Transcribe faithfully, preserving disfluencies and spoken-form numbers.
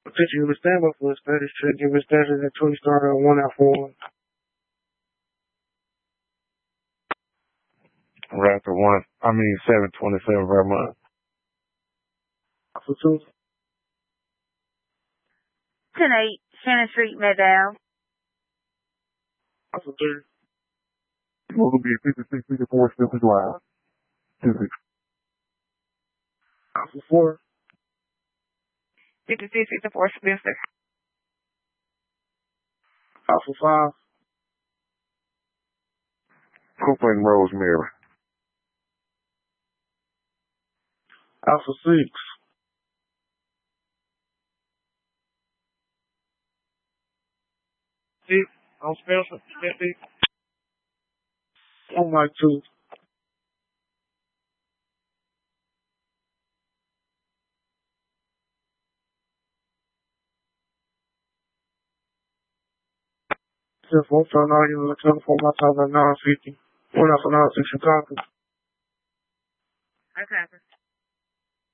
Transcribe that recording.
Since you understand my full status check, give it status at two starter one out for one. Raptor one, I mean seven twenty-seven per month. For two. ten eight, Shannon Street, Meadow. For three. Will be fifty-six fifty-four Spencer Drive. fifty-six. For four. fifty-six fifty-four Spencer. For five. Cooper and Rosemary. For six. Six. On Spencer. fifty. On my two. Just one for now, you know, telephone my time at nine fifty. One out for now, in Chicago. Okay.